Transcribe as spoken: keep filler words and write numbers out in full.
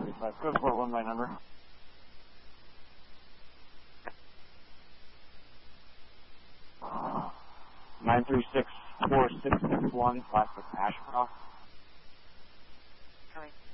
thirty-five. Go to Port one by number. nine three six four six six one, Classic Ashcroft. Coming.